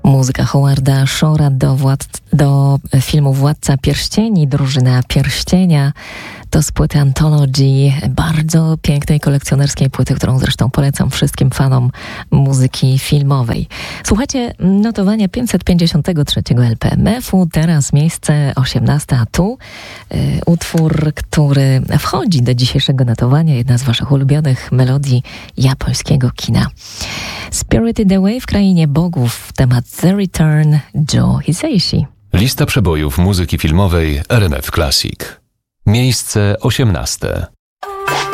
Muzyka Howarda Shore'a do filmu Władca Pierścieni, Drużyna Pierścienia. To z płyty Anthology, bardzo pięknej kolekcjonerskiej płyty, którą zresztą polecam wszystkim fanom muzyki filmowej. Słuchajcie notowania 553 LPMF-u, teraz miejsce 18, a tu utwór, który wchodzi do dzisiejszego notowania, jedna z waszych ulubionych melodii japońskiego kina. Spirited Away w krainie bogów, temat The Return, Joe Hisaishi. Lista przebojów muzyki filmowej RMF Classic. Miejsce 18.